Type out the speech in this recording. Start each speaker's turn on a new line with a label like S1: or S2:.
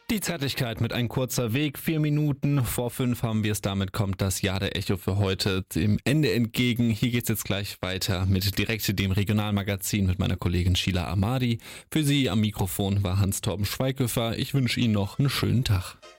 S1: Die Zeitlichkeit mit ein kurzer Weg, 4 Minuten vor 5 haben wir es, damit kommt das Jahr der Echo für heute dem Ende entgegen. Hier geht's jetzt gleich weiter mit direkt dem Regionalmagazin mit meiner Kollegin Sheila Amadi. Für Sie am Mikrofon war Hans-Torben Schweighöfer. Ich wünsche Ihnen noch einen schönen Tag.